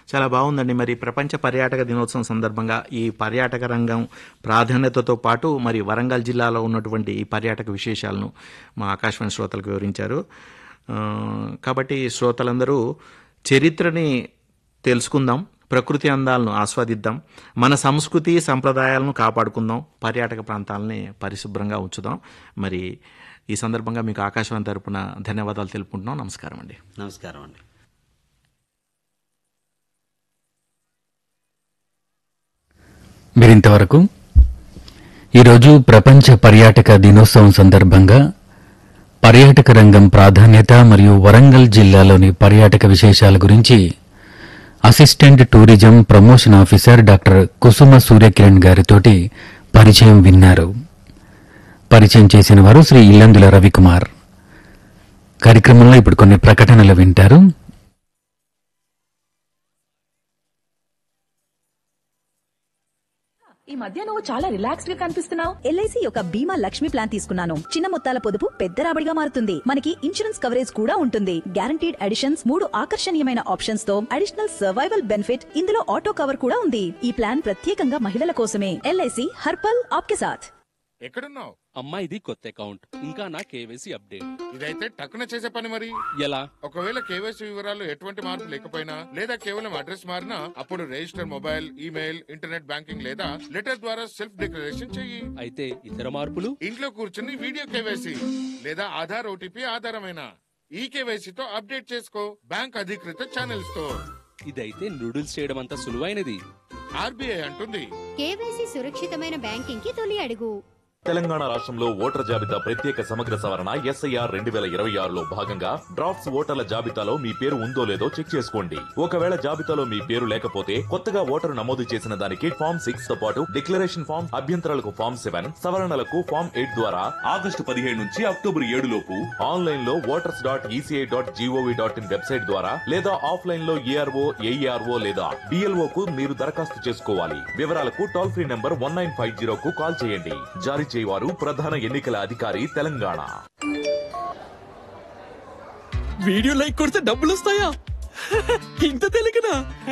చాలా బాగుందండి. మరి ప్రపంచ పర్యాటక దినోత్సవం సందర్భంగా ఈ పర్యాటక రంగం ప్రాధాన్యతతో పాటు మరి వరంగల్ జిల్లాలో ఉన్నటువంటి ఈ పర్యాటక విశేషాలను మా ఆకాశవాణి శ్రోతలకు వివరించారు. కాబట్టి శ్రోతలందరూ చరిత్రని తెలుసుకుందాం, ప్రకృతి అందాలను ఆస్వాదిద్దాం, మన సంస్కృతి సంప్రదాయాలను కాపాడుకుందాం, పర్యాటక ప్రాంతాలని పరిశుభ్రంగా ఉంచుదాం. మరి ఈ సందర్భంగా మీకు ఆకాశవాణి తరపున ధన్యవాదాలు తెలుపుకుంటున్నాం. నమస్కారం అండి. నమస్కారం అండి. మీరింతవరకు ఈరోజు ప్రపంచ పర్యాటక దినోత్సవం సందర్భంగా పర్యాటక రంగం ప్రాధాన్యత మరియు వరంగల్ జిల్లాలోని పర్యాటక విశేషాల గురించి assistant tourism promotion officer doctor కుసుమ సూర్యకిరణ్ గారితోటి పరిచయం విన్నారు. పరిచయం చేసిన వారు శ్రీ ఇల్లందుల రవికుమార్. కార్యక్రమంలో ఇప్పుడు కొన్ని ప్రకటనలు వింటారు. ఈ మధ్య నువ్వు చాలా రిలాక్స్డ్ గా కనిపిస్తున్నావు. ఎల్ఐసి యొక్క బీమా లక్ష్మి ప్లాన్ తీసుకున్నాను. చిన్న మొత్తాల పొదుపు పెద్ద రాబడిగా మారుతుంది. మనకి ఇన్సూరెన్స్ కవరేజ్ కూడా ఉంటుంది. గ్యారంటీడ్ అడిషన్స్, 3 ఆకర్షణీయమైన ఆప్షన్స్ తో అడిషనల్ సర్వైవల్ బెనిఫిట్, ఇందులో ఆటో కవర్ కూడా ఉంది. ఈ ప్లాన్ ప్రత్యేకంగా మహిళల కోసమే. ఎల్ఐసి హర్పల్ ఆప్కే సాథ్. ఎక్కడున్నావు? అమ్మా, ఇది కొత్త అకౌంట్, ఇంకా నా కేవైసీ అప్డేట్. ఇదైతే టక్కున చేసే పని. మరి ఎలా? ఒకవేళ కేవైసీ వివరాలు ఎటువంటి మార్పు లేకపోయినా లేదా కేవలం అడ్రస్ మారినా అప్పుడు register mobile, email, internet banking లేదా లెటర్ ద్వారా సెల్ఫ్ డిక్లరేషన్ చెయ్యి. అయితే ఇతర మార్పులు? ఇంట్లో కూర్చుని వీడియో కేవైసీ లేదా ఆధార్ ఓటీపీ ఆధారమైన ఈ కేవైసీతో అప్డేట్ చేసుకో. బ్యాంక్ అధికృత ఛానల్స్ తో. ఇదైతే నూడిల్స్ చేయడం అంత సులువైనది. ఆర్బీఐ అంటుంది, కేవైసీ సురక్షితమైన బ్యాంకింగ్ కి తొలి అడుగు. తెలంగాణ రాష్ట్రంలో ఓటర్ జాబితా ప్రత్యేక సమగ్ర సవరణ SIR 2026లో భాగంగా డ్రాఫ్ట్స్ ఓటర్ల జాబితాలో మీ పేరు ఉందో లేదో చెక్ చేసుకోండి. ఒకవేళ జాబితాలో మీ పేరు లేకపోతే కొత్తగా ఓటరు నమోదు చేసిన దానికి ఫామ్ 6 తో పాటు డిక్లరేషన్ ఫామ్, అభ్యంతరాలకు ఫామ్ 7, సవరణలకు ఫామ్ 8 ద్వారా ఆగస్టు 15 నుంచి అక్టోబర్ 7 లోపు ఆన్లైన్ లో voters.eci.gov.in వెబ్సైట్ ద్వారా లేదా ఆఫ్లైన్ లో ARO, AERO లేదా BLO కు మీరు దరఖాస్తు చేసుకోవాలి. వివరాలకు టోల్ ఫ్రీ నంబర్ 1950 కు కాల్ చేయండి. జారీ చేయవారు ప్రధాన ఎన్నికల అధికారి, తెలంగాణ. వీడియో లైక్ కొడితే డబ్బులు వస్తాయా? ఇంత తెలియకనా?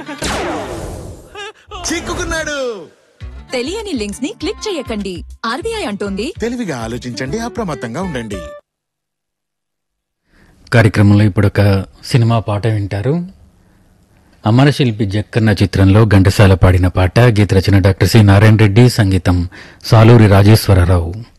చిక్కుకున్నాడు. తెలియని లింక్స్ ని క్లిక్ చేయకండి. ఆర్బీఐ అంటోంది, తెలివిగా ఆలోచించండి, అప్రమత్తంగా ఉండండి. కార్యక్రమంలో ఇప్పుడు ఒక సినిమా పాట వింటారు. అమరశిల్పి జక్కన్న చిత్రంలో ఘంటసాల పాడిన పాట. గీత రచన డాక్టర్ సి నారాయణ రెడ్డి, సంగీతం సాలూరి రాజేశ్వరరావు.